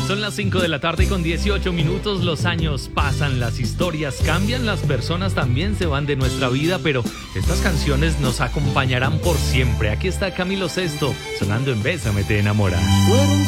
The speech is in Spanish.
Son las 5 de la tarde con 18 minutos. Los años pasan, las historias cambian, las personas también se van de nuestra vida, pero estas canciones nos acompañarán por siempre. Aquí está Camilo Sesto sonando en Bésame te enamora.